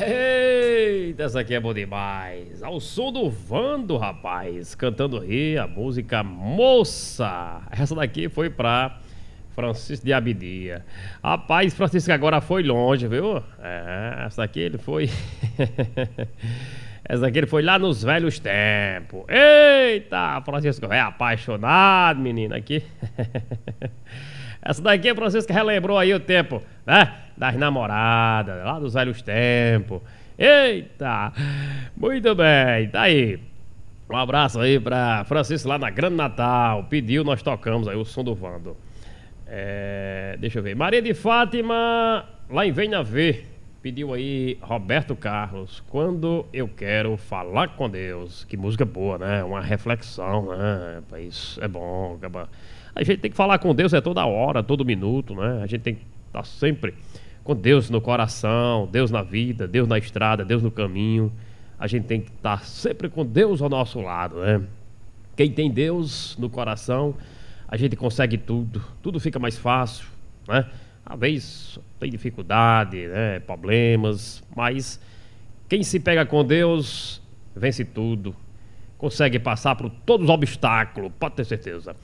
Eita, essa aqui é bom demais. Ao som do Vando, rapaz, cantando aí a música Moça. Essa daqui foi pra Francisco de Abidia. Rapaz, Francisco agora foi longe, viu? Essa daqui ele foi. Essa daqui ele foi lá nos velhos tempos. Eita, Francisco é apaixonado, menino, aqui. Essa daqui, Francisco, relembrou aí o tempo, né? Das namoradas, lá dos velhos tempos. Eita! Muito bem, tá aí. Um abraço aí pra Francisco lá na Grande Natal. Pediu, nós tocamos aí o som do Vando. Deixa eu ver. Maria de Fátima, lá em Venha Ver. Pediu aí Roberto Carlos, Quando Eu Quero Falar com Deus. Que música boa, né? Uma reflexão, né? Isso é bom. A gente tem que falar com Deus toda hora, todo minuto, né? A gente tem que estar sempre com Deus no coração, Deus na vida, Deus na estrada, Deus no caminho. A gente tem que estar sempre com Deus ao nosso lado, né? Quem tem Deus no coração, a gente consegue tudo. Tudo fica mais fácil, né? Às vezes tem dificuldade, né? Problemas, mas quem se pega com Deus vence tudo. Consegue passar por todos os obstáculos, pode ter certeza.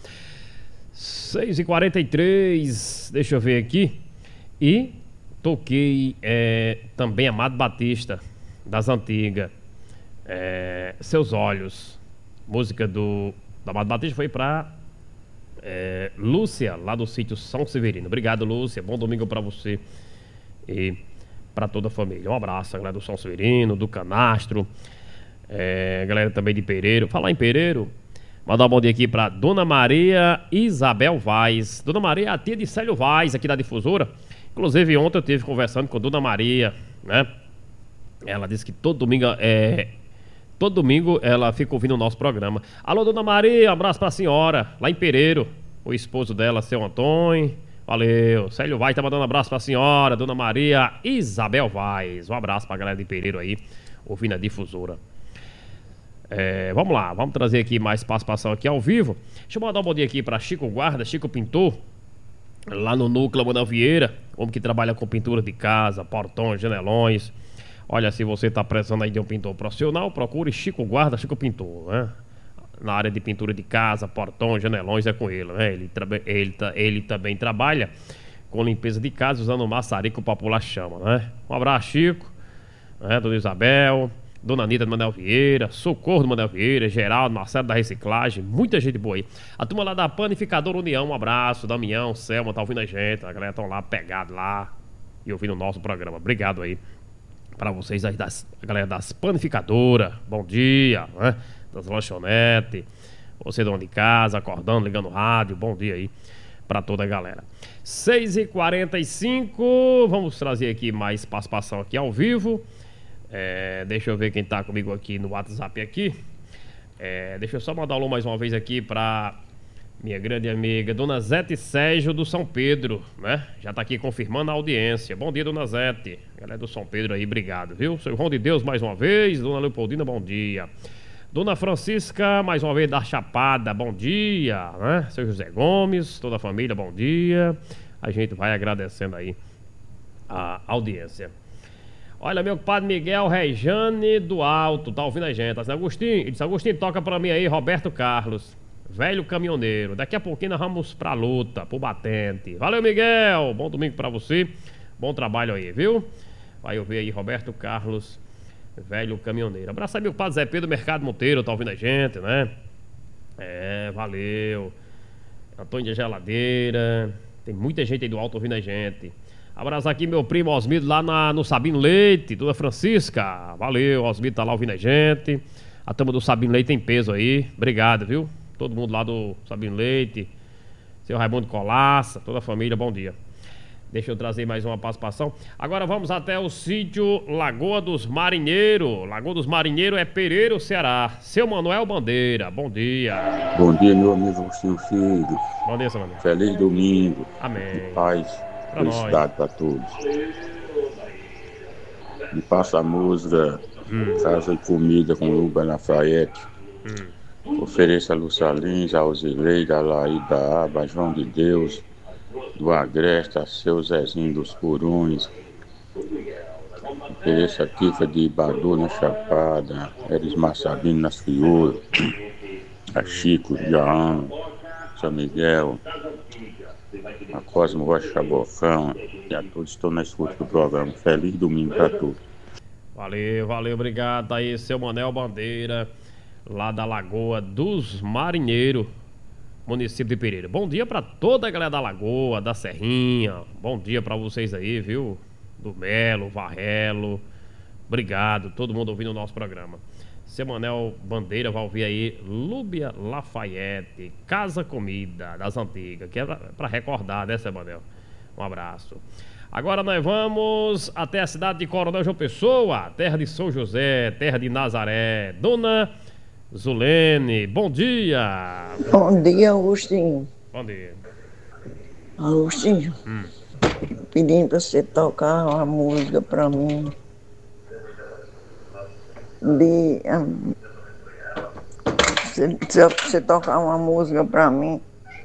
6h43, deixa eu ver aqui. E toquei também Amado Batista, das antigas. Seus Olhos. Música do Amado Batista foi pra Lúcia, lá do sítio São Severino. Obrigado, Lúcia. Bom domingo pra você e pra toda a família. Um abraço, galera do São Severino, do Canastro, galera também de Pereiro. Falar em Pereiro, mandar um bom dia aqui pra Dona Maria Isabel Vaz. Dona Maria é a tia de Célio Vaz, aqui da Difusora. Inclusive, ontem eu estive conversando com Dona Maria, né? Ela disse que todo domingo ela fica ouvindo o nosso programa. Alô, Dona Maria, um abraço pra senhora, lá em Pereiro. O esposo dela, seu Antônio. Valeu. Célio Vaz tá mandando um abraço pra senhora, Dona Maria Isabel Vaz. Um abraço pra galera de Pereiro aí, ouvindo a Difusora. Vamos lá, vamos trazer aqui mais participação aqui ao vivo. Deixa eu mandar um bom dia aqui pra Chico Guarda, Chico Pintor, lá no Núcleo Manuel Vieira, homem que trabalha com pintura de casa, portões, janelões. Olha, se você tá precisando aí de um pintor profissional, procure Chico Guarda, Chico Pintor, né? Na área de pintura de casa, portões, janelões, é com ele, né? Ele também trabalha com limpeza de casa, usando maçarico para pular chama, né? Um abraço, Chico, né? Dona Isabel, Dona Anitta do Manuel Vieira, Socorro do Manuel Vieira, Geraldo, Marcelo da Reciclagem, muita gente boa aí. A turma lá da Panificadora União, um abraço, Damião, Selma, tá ouvindo a gente, a galera tão lá pegado lá e ouvindo o nosso programa. Obrigado aí pra vocês aí, a galera das Panificadoras, bom dia, né? Das lanchonetes, você dona de casa, acordando, ligando o rádio, bom dia aí pra toda a galera. 6h45, vamos trazer aqui mais participação aqui ao vivo. Deixa eu ver quem tá comigo aqui no WhatsApp aqui. Deixa eu só mandar um alô mais uma vez aqui pra minha grande amiga Dona Zete Sérgio do São Pedro, né? Já tá aqui confirmando a audiência. Bom dia, Dona Zete. Galera do São Pedro aí, obrigado, viu? Seu João de Deus mais uma vez. Dona Leopoldina, bom dia. Dona Francisca, mais uma vez da Chapada, bom dia, né? Seu José Gomes, toda a família, bom dia. A gente vai agradecendo aí a audiência. Olha, meu compadre Miguel Rejane do Alto, tá ouvindo a gente. Tá dizendo, Agostinho, ele disse, Agostinho, toca pra mim aí, Roberto Carlos, velho caminhoneiro. Daqui a pouquinho nós vamos pra luta, pro batente. Valeu, Miguel, bom domingo pra você, bom trabalho aí, viu? Vai ouvir aí, Roberto Carlos, velho caminhoneiro. Abraço aí, meu compadre Zé Pedro Mercado Monteiro, tá ouvindo a gente, né? Valeu. Antônio de Geladeira, tem muita gente aí do Alto ouvindo a gente. Abraço aqui meu primo Osmido lá no Sabino Leite, Dona Francisca. Valeu, Osmido tá lá ouvindo a gente. A turma do Sabino Leite tem peso aí. Obrigado, viu? Todo mundo lá do Sabino Leite. Seu Raimundo Colaça, toda a família, bom dia. Deixa eu trazer mais uma participação. Agora vamos até o sítio Lagoa dos Marinheiros. Lagoa dos Marinheiros é Pereiro, Ceará. Seu Manuel Bandeira, bom dia. Bom dia, meu amigo Agostinho Filho. Bom dia, seu Manuel. Feliz domingo. Amém. De paz. Pra Felicidade para todos. Me passa a música Casa e Comida com Luba Lafayette. Ofereça a Lúcia Lins, a Osileide, a Laída Aba, João de Deus, do Agreste, a seu Zezinho dos Puruns. ofereço aqui foi de Badu na Chapada, Eres Massabino nas Fiuras, a Chico, João, São Miguel, a Cosmo Rocha Cabocão, e a todos estão na escuta do programa. Feliz domingo para todos. Valeu, obrigado. Tá aí, seu Manel Bandeira, lá da Lagoa dos Marinheiros, município de Pereira. Bom dia pra toda a galera da Lagoa, da Serrinha. Bom dia pra vocês aí, viu? Do Melo, Varrelo. Obrigado, todo mundo ouvindo o nosso programa. Seu Manel Bandeira vai ouvir aí Lúbia Lafayette, Casa Comida das Antigas, que é pra recordar, né, seu Manel? Um abraço. Agora nós vamos até a cidade de Coronel João Pessoa, terra de São José, terra de Nazaré. Dona Zulene, bom dia. Bom dia, Agostinho. Bom dia. Agostinho, pedindo pra você tocar uma música pra mim. Se você tocar uma música pra mim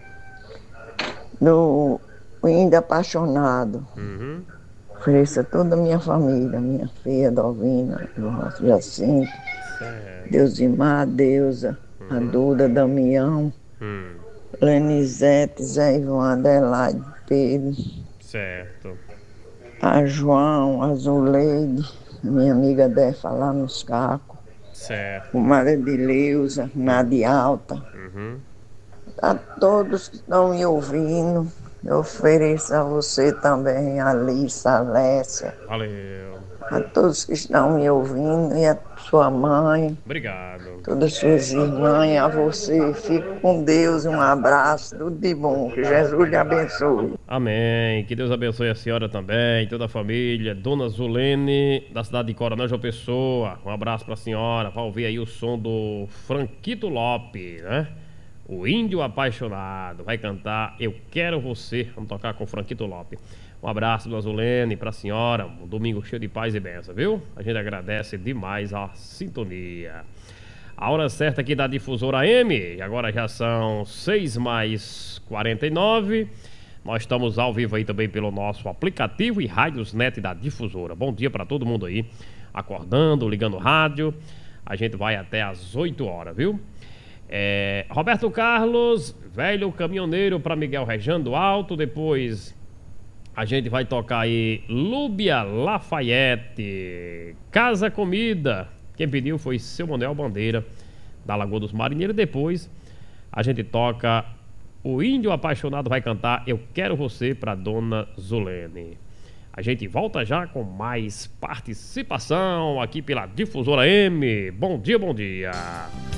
do Ainda Apaixonado. Ofereço a toda a minha família, minha filha, Dovina, o Jacinto, Deusimar, Deusa, a Duda, Damião, Lenizete, Zé Ivan, Adelaide, Pedro, Certo. a João, a Zuleide, minha amiga Defa lá nos Cacos, Certo. o Maria de Leusa, Nadia Alta, a todos que estão me ouvindo, eu ofereço a você também, a Alice, a Alessia, Valeu. a todos que estão me ouvindo, e a sua mãe, Obrigado. todas as suas irmãs, e a você. Fique com Deus, um abraço, tudo de bom, que Jesus lhe abençoe. Amém. Que Deus abençoe a senhora também, toda a família. Dona Zulene, da cidade de Coronel João Pessoa. Um abraço pra senhora. Vai ouvir aí o som do Franquito Lopes, né? O Índio Apaixonado. Vai cantar Eu Quero Você. Vamos tocar com o Franquito Lopes. Um abraço, Dona Zulene, pra senhora. Um domingo cheio de paz e bênção, viu? A gente agradece demais a sintonia. A hora certa aqui da Difusora AM. Agora já são 6h49. Nós estamos ao vivo aí também pelo nosso aplicativo e rádios net da Difusora. Bom dia pra todo mundo aí. Acordando, ligando o rádio. A gente vai até às 8 horas, viu? Roberto Carlos, Velho Caminhoneiro para Miguel Rejando Alto. Depois a gente vai tocar aí Lúbia Lafayette, Casa Comida. Quem pediu foi seu Manel Bandeira, da Lagoa dos Marinheiros. Depois a gente toca O Índio Apaixonado, vai cantar Eu Quero Você para Dona Zulene. A gente volta já com mais participação aqui pela Difusora M. Bom dia, bom dia.